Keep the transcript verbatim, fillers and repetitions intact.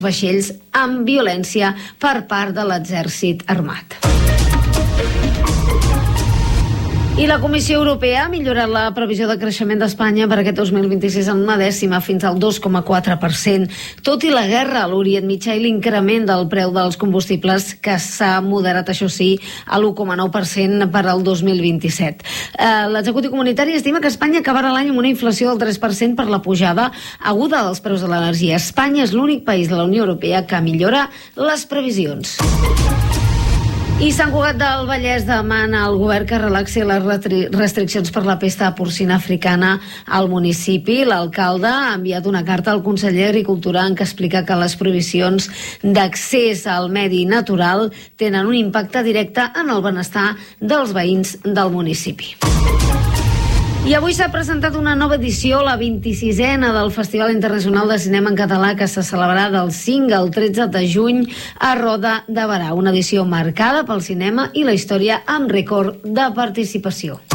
vaixells amb violència per part de l'exèrcit armat. I la Comissió Europea ha millorat la previsió de creixement d'Espanya per aquest dos mil vint-i-sis en una dècima fins al dos coma quatre per cent, tot i la guerra a l'Orient Mitjà i l'increment del preu dels combustibles que s'ha moderat, això sí, a l'u coma nou per cent per al dos mil vint-i-set. Eh, L'executiu comunitari estima que Espanya acabarà l'any amb una inflació del tres per cent per la pujada aguda dels preus de l'energia. Espanya és l'únic país de la Unió Europea que millora les previsions. I Sant Cugat del Vallès demana al govern que relaxi les restriccions per la pesta porcina africana al municipi. L'alcalde ha enviat una carta al conseller d'Agricultura en què explica que les prohibicions d'accés al medi natural tenen un impacte directe en el benestar dels veïns del municipi. I avui s'ha presentat una nova edició, la vint-i-sisena del Festival Internacional de Cinema en Català, que se celebrarà del cinc al tretze de juny a Roda de Berà. Una edició marcada pel cinema i la història amb rècord de participació.